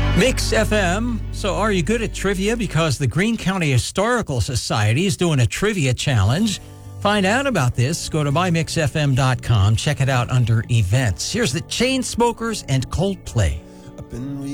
Mix FM. So are you good at trivia? Because the Greene County Historical Society is doing a trivia challenge. Find out about this. Go to mymixfm.com. Check it out under events. Here's the Chainsmokers and Coldplay.